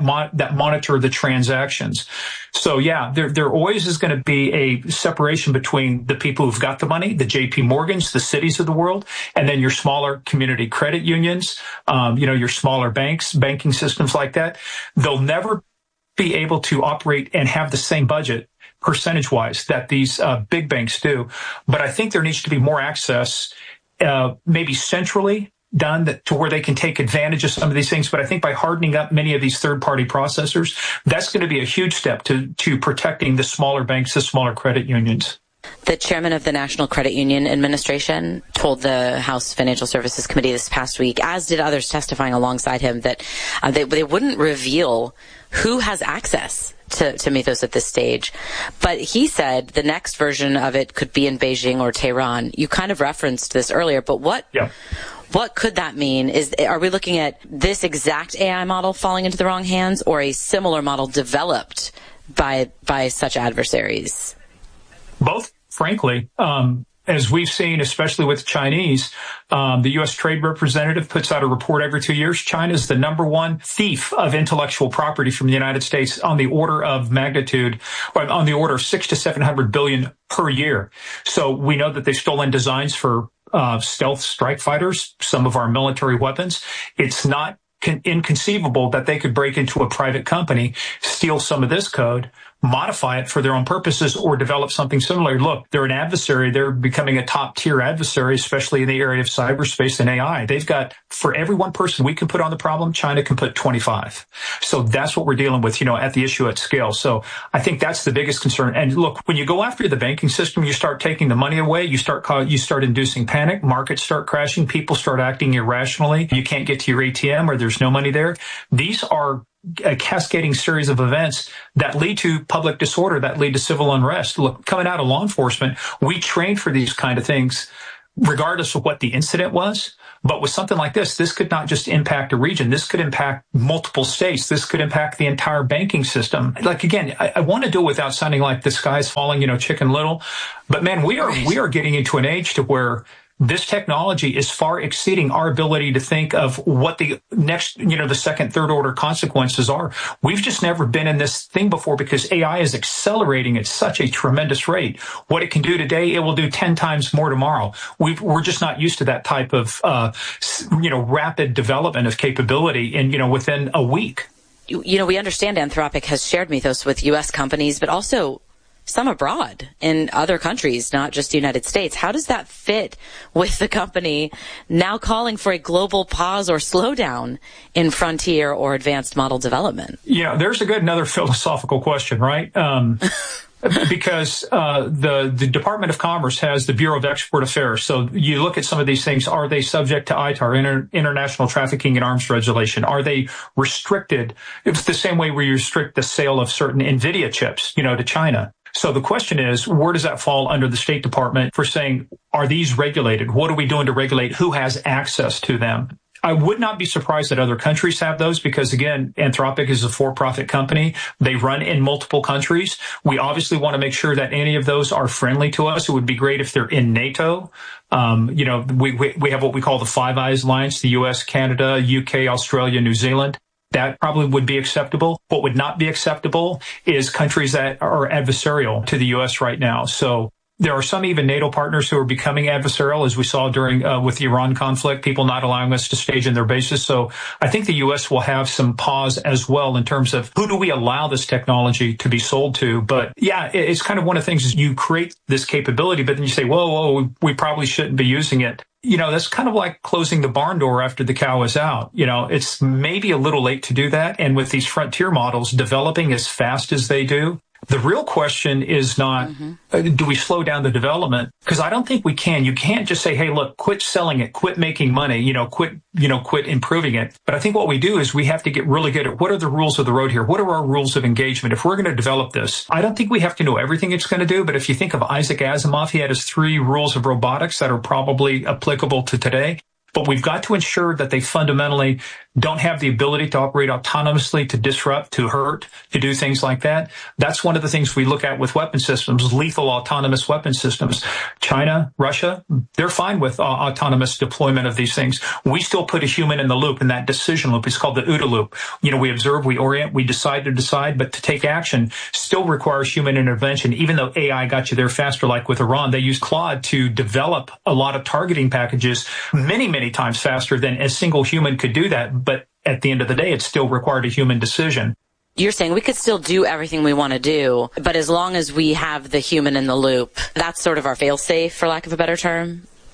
S5: monitor the transactions. So yeah, there always is going to be a separation between the people who've got the money, the JP Morgans, the cities of the world, and then your smaller community credit unions, your smaller banks, banking systems like that. They'll never be able to operate and have the same budget percentage-wise that these big banks do. But I think there needs to be more access, maybe centrally done to where they can take advantage of some of these things. But I think by hardening up many of these third-party processors, that's going to be a huge step to protecting the smaller banks, the smaller credit unions.
S4: The chairman of the National Credit Union Administration told the House Financial Services Committee this past week, as did others testifying alongside him, that they wouldn't reveal who has access to Mythos at this stage. But he said the next version of it could be in Beijing or Tehran. You kind of referenced this earlier, but what could that mean? Are we looking at this exact AI model falling into the wrong hands, or a similar model developed by such adversaries?
S5: Both. Frankly, as we've seen, especially with the Chinese, the U.S. Trade Representative puts out a report every 2 years. China is the number one thief of intellectual property from the United States on the order of magnitude, or on the order of $600 to $700 billion per year. So we know that they've stolen designs for stealth strike fighters, some of our military weapons. It's not inconceivable that they could break into a private company, steal some of this code, modify it for their own purposes, or develop something similar. Look, they're an adversary. They're becoming a top-tier adversary, especially in the area of cyberspace and AI. They've got, for every one person we can put on the problem, China can put 25. So that's what we're dealing with, at the issue at scale. So I think that's the biggest concern. And look, when you go after the banking system, you start taking the money away, you start inducing panic, markets start crashing, people start acting irrationally. You can't get to your ATM or there's no money there. These are a cascading series of events that lead to public disorder, that lead to civil unrest. Look, coming out of law enforcement, we train for these kind of things, regardless of what the incident was. But with something like this could not just impact a region. This could impact multiple states. This could impact the entire banking system. Like, again, I want to do it without sounding like the sky's falling, Chicken Little. But man, we are getting into an age to where this technology is far exceeding our ability to think of what the next, the second, third order consequences are. We've just never been in this thing before because AI is accelerating at such a tremendous rate. What it can do today, it will do 10 times more tomorrow. We're just not used to that type of, rapid development of capability in, within a week.
S4: We understand Anthropic has shared Mythos with U.S. companies, but also some abroad in other countries, not just the United States. How does that fit with the company now calling for a global pause or slowdown in frontier or advanced model development?
S5: There's another philosophical question, right? Because the Department of Commerce has the Bureau of Export Affairs. So you look at some of these things. Are they subject to ITAR, International Trafficking in Arms Regulation? Are they restricted? It's the same way we restrict the sale of certain NVIDIA chips, to China. So the question is, where does that fall under the State Department for saying, are these regulated? What are we doing to regulate who has access to them? I would not be surprised that other countries have those because, again, Anthropic is a for-profit company. They run in multiple countries. We obviously want to make sure that any of those are friendly to us. It would be great if they're in NATO. We have what we call the Five Eyes Alliance, the U.S., Canada, UK, Australia, New Zealand. That probably would be acceptable. What would not be acceptable is countries that are adversarial to the U.S. right now. So there are some even NATO partners who are becoming adversarial, as we saw during with the Iran conflict, people not allowing us to stage in their bases. So I think the U.S. will have some pause as well in terms of who do we allow this technology to be sold to. But yeah, it's kind of one of the things is you create this capability, but then you say, whoa, we probably shouldn't be using it. That's kind of like closing the barn door after the cow is out. It's maybe a little late to do that. And with these frontier models developing as fast as they do, the real question is not, do we slow down the development? Because I don't think we can. You can't just say, hey, look, quit selling it, quit making money, quit improving it. But I think what we do is we have to get really good at what are the rules of the road here? What are our rules of engagement? If we're going to develop this, I don't think we have to know everything it's going to do. But if you think of Isaac Asimov, he had his 3 rules of robotics that are probably applicable to today. But we've got to ensure that they fundamentally don't have the ability to operate autonomously, to disrupt, to hurt, to do things like that. That's one of the things we look at with weapon systems, lethal autonomous weapon systems. China, Russia, they're fine with autonomous deployment of these things. We still put a human in the loop, in that decision loop. It's called the OODA loop. We observe, we orient, we decide, but to take action still requires human intervention. Even though AI got you there faster, like with Iran, they used Claude to develop a lot of targeting packages many, many times faster than a single human could do that. But at the end of the day, it still required a human decision.
S4: You're saying we could still do everything we want to do, but as long as we have the human in the loop, that's sort of our fail-safe, for lack of a better term?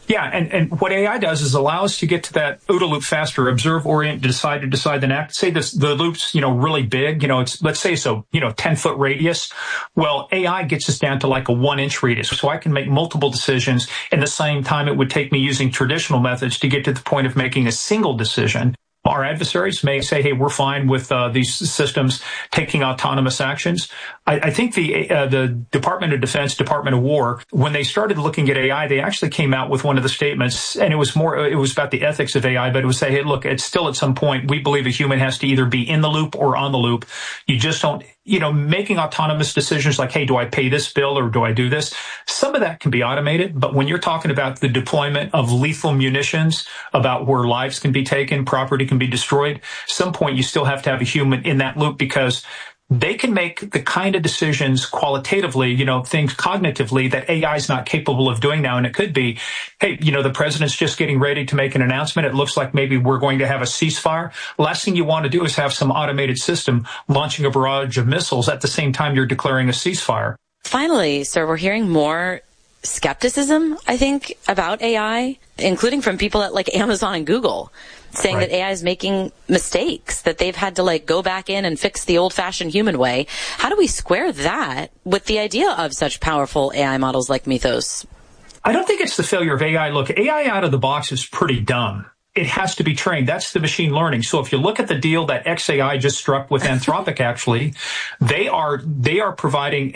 S5: Yeah, and what AI does is allow us to get to that OODA loop faster, observe, orient, decide, then act. Say the loop's, really big, let's say so, 10-foot radius. Well, AI gets us down to like a 1-inch radius. So I can make multiple decisions in the same time it would take me using traditional methods to get to the point of making a single decision. Our adversaries may say, hey, we're fine with these systems taking autonomous actions. I think the Department of Defense, Department of War, when they started looking at AI, they actually came out with one of the statements, and it was about the ethics of AI, but it would say, hey, look, it's still at some point, we believe a human has to either be in the loop or on the loop. You just don't, making autonomous decisions like, hey, do I pay this bill or do I do this? Some of that can be automated, but when you're talking about the deployment of lethal munitions, about where lives can be taken, property can be destroyed, some point you still have to have a human in that loop because they can make the kind of decisions qualitatively, things cognitively that AI is not capable of doing now. And it could be, hey, the president's just getting ready to make an announcement. It looks like maybe we're going to have a ceasefire. Last thing you want to do is have some automated system launching a barrage of missiles at the same time you're declaring a ceasefire.
S4: Finally, sir, we're hearing more skepticism, I think, about AI, including from people at like Amazon and Google, saying that AI is making mistakes, that they've had to go back in and fix the old-fashioned human way. How do we square that with the idea of such powerful AI models like Mythos?
S5: I don't think it's the failure of AI. Look, AI out of the box is pretty dumb. It has to be trained. That's the machine learning. So if you look at the deal that XAI just struck with Anthropic, actually, they are providing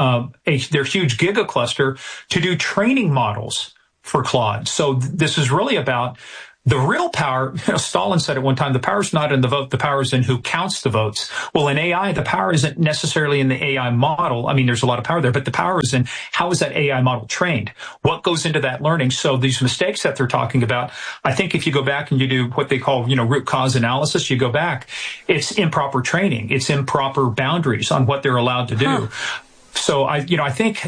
S5: their huge gigacluster to do training models for Claude. So this is really about the real power. Stalin said at one time, the power's not in the vote, the power is in who counts the votes. Well, in AI, the power isn't necessarily in the AI model. I mean, there's a lot of power there, but the power is in how is that AI model trained? What goes into that learning? So these mistakes that they're talking about, I think if you go back and you do what they call, root cause analysis, you go back, it's improper training. It's improper boundaries on what they're allowed to do. So I think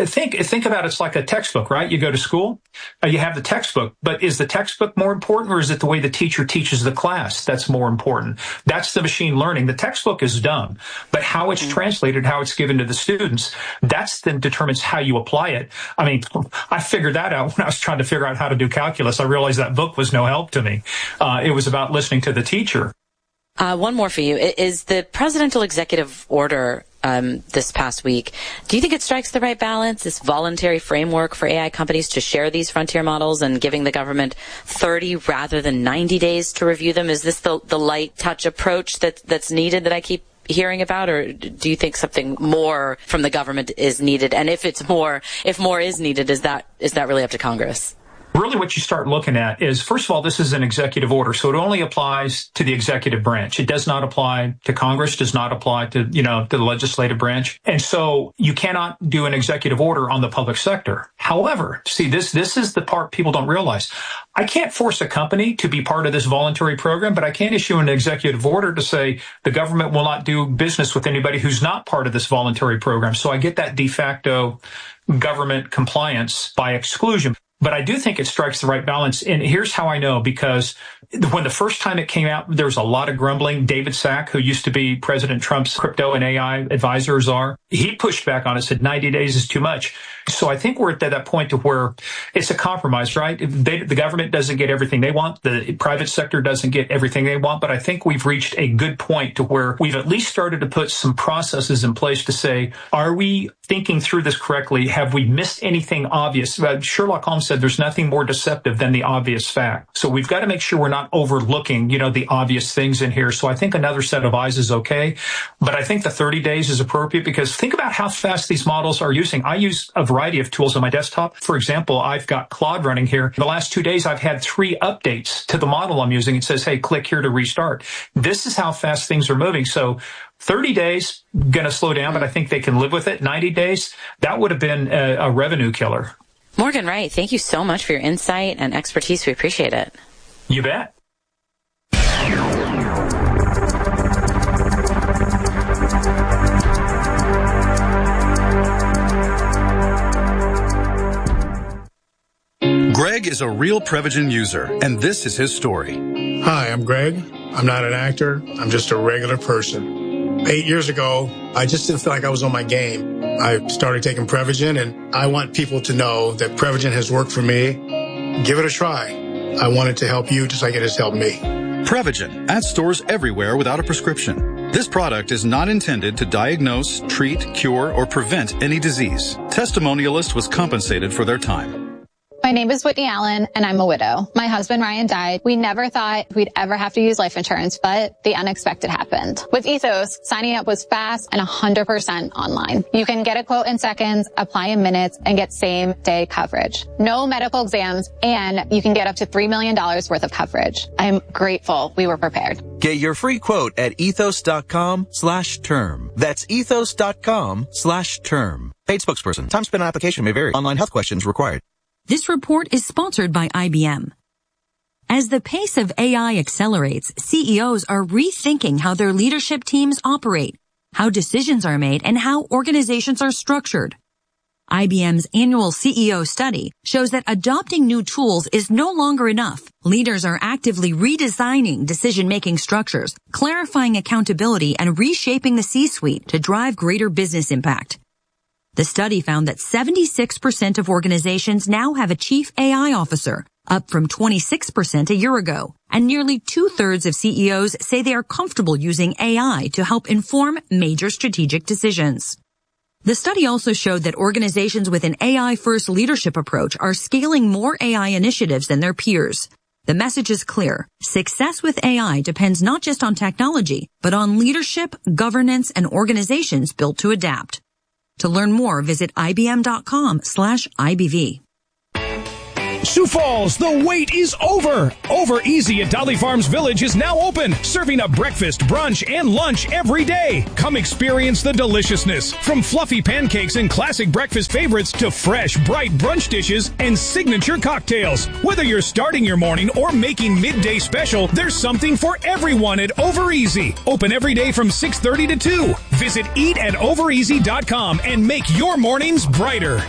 S5: about it's like a textbook, right? You go to school, you have the textbook, but is the textbook more important or is it the way the teacher teaches the class that's more important? That's the machine learning. The textbook is dumb, but how it's translated, how it's given to the students, that's then determines how you apply it. I mean, I figured that out when I was trying to figure out how to do calculus. I realized that book was no help to me. It was about listening to the teacher.
S4: One more for you. Is the presidential executive order this past week, do you think it strikes the right balance, this voluntary framework for AI companies to share these frontier models and giving the government 30 rather than 90 days to review them? Is this the light touch approach that's needed that I keep hearing about, or do you think something more from the government is needed? And if more is needed, is that really up to Congress?
S5: Really what you start looking at is, first of all, this is an executive order, so it only applies to the executive branch. It does not apply to Congress, does not apply to, the legislative branch. And so you cannot do an executive order on the public sector. However, see, this is the part people don't realize. I can't force a company to be part of this voluntary program, but I can issue an executive order to say the government will not do business with anybody who's not part of this voluntary program. So I get that de facto government compliance by exclusion. But I do think it strikes the right balance. And here's how I know, because when the first time it came out, there was a lot of grumbling. David Sack, who used to be President Trump's crypto and AI advisor, he pushed back on it, said 90 days is too much. So I think we're at that point to where it's a compromise, right? The government doesn't get everything they want. The private sector doesn't get everything they want. But I think we've reached a good point to where we've at least started to put some processes in place to say, are we thinking through this correctly? Have we missed anything obvious? Sherlock Holmes said there's nothing more deceptive than the obvious fact. So we've got to make sure we're not overlooking, the obvious things in here. So I think another set of eyes is okay. But I think the 30 days is appropriate because think about how fast these models are using. I use a variety of tools on my desktop. For example, I've got Claude running here. The last 2 days, I've had 3 updates to the model I'm using. It says, hey, click here to restart. This is how fast things are moving. So 30 days, going to slow down, but I think they can live with it. 90 days, that would have been a revenue killer.
S4: Morgan Wright, thank you so much for your insight and expertise. We appreciate it.
S5: You bet.
S12: Greg is a real Prevagen user, and this is his story.
S13: Hi, I'm Greg. I'm not an actor. I'm just a regular person. 8 years ago, I just didn't feel like I was on my game. I started taking Prevagen, and I want people to know that Prevagen has worked for me. give it a try. I want it to help you just like it has helped me.
S12: Prevagen, at stores everywhere without a prescription. This product is not intended to diagnose, treat, cure, or prevent any disease. Testimonialist was compensated for their time.
S14: My name is Whitney Allen, and I'm a widow. My husband, Ryan, died. We never thought we'd ever have to use life insurance, but the unexpected happened. With Ethos, signing up was fast and 100% online. You can get a quote in seconds, apply in minutes, and get same-day coverage. No medical exams, and you can get up to $3 million worth of coverage. I'm grateful we were prepared.
S15: Get your free quote at ethos.com/term. That's ethos.com/term. Paid spokesperson. Time spent on application may vary. Online health questions required.
S16: This report is sponsored by IBM. As the pace of AI accelerates, CEOs are rethinking how their leadership teams operate, how decisions are made, and how organizations are structured. IBM's annual CEO study shows that adopting new tools is no longer enough. Leaders are actively redesigning decision-making structures, clarifying accountability, and reshaping the C-suite to drive greater business impact. The study found that 76% of organizations now have a chief AI officer, up from 26% a year ago. And nearly 2/3 of CEOs say they are comfortable using AI to help inform major strategic decisions. The study also showed that organizations with an AI-first leadership approach are scaling more AI initiatives than their peers. The message is clear. Success with AI depends not just on technology, but on leadership, governance, and organizations built to adapt. To learn more, visit ibm.com/IBV.
S17: Sioux Falls, the wait is over. Over Easy at Dolly Farms Village is now open, serving up breakfast, brunch, and lunch every day. Come experience the deliciousness, from fluffy pancakes and classic breakfast favorites to fresh, bright brunch dishes and signature cocktails. Whether you're starting your morning or making midday special, there's something for everyone at Over Easy. Open every day from 6:30 to 2. Visit eat@overeasy.com and make your mornings brighter.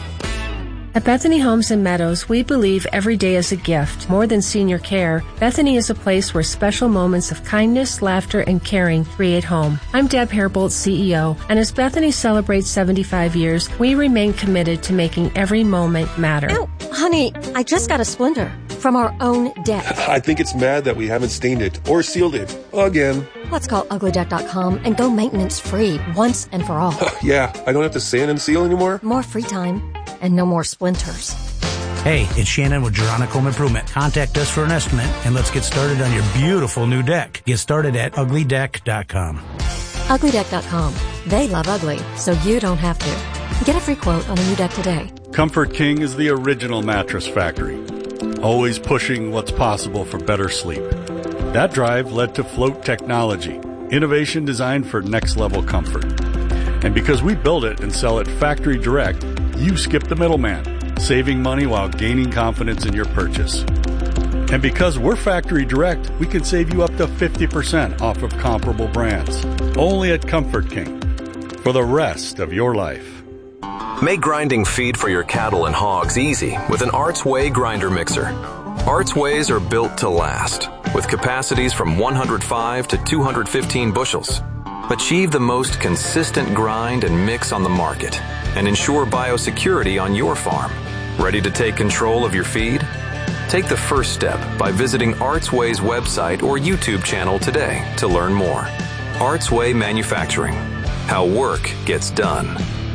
S18: At Bethany Homes and Meadows, we believe every day is a gift. More than senior care, Bethany is a place where special moments of kindness, laughter, and caring create home. I'm Deb Hairbolt, CEO, and as Bethany celebrates 75 years, we remain committed to making every moment matter.
S20: Ow, honey, I just got a splinter from our own deck.
S21: I think it's mad that we haven't stained it or sealed it again.
S20: Let's call uglydeck.com and go maintenance free once and for all.
S21: Yeah, I don't have to sand and seal anymore.
S20: More free time and no more splinters.
S22: Hey, it's Shannon with Geronica Home Improvement. Contact us for an estimate and let's get started on your beautiful new deck. Get started at uglydeck.com.
S20: Uglydeck.com. They love ugly, so you don't have to. Get a free quote on a new deck today.
S23: Comfort King is the original mattress factory, always pushing what's possible for better sleep. That drive led to Float Technology, innovation designed for next-level comfort. And because we build it and sell it factory direct, you skip the middleman, saving money while gaining confidence in your purchase. And because we're factory direct, we can save you up to 50% off of comparable brands. Only at Comfort King. For the rest of your life.
S2: Make grinding feed for your cattle and hogs easy with an Arts Way grinder mixer. Arts Ways are built to last, with capacities from 105 to 215 bushels. Achieve the most consistent grind and mix on the market, and ensure biosecurity on your farm. Ready to take control of your feed? Take the first step by visiting Arts Way's website or YouTube channel today to learn more. Arts Way Manufacturing. How work gets done.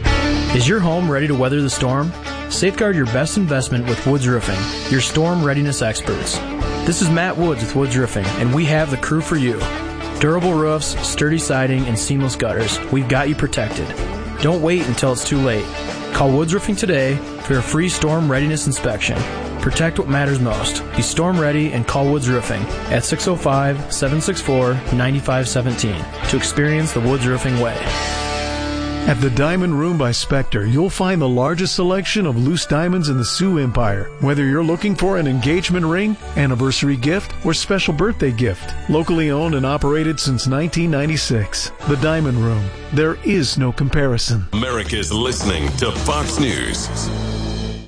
S24: Is your home ready to weather the storm? Safeguard your best investment with Woods Roofing, your storm readiness experts. This is Matt Woods with Woods Roofing, and we have the crew for you. Durable roofs, sturdy siding, and seamless gutters. We've got you protected. Don't wait until it's too late. Call Woods Roofing today for a free storm readiness inspection. Protect what matters most. Be storm ready and call Woods Roofing at 605-764-9517 to experience the Woods Roofing way.
S25: At the Diamond Room by Spectre, you'll find the largest selection of loose diamonds in the Sioux Empire. Whether you're looking for an engagement ring, anniversary gift, or special birthday gift. Locally owned and operated since 1996. The Diamond Room. There is no comparison.
S26: America's listening to Fox News.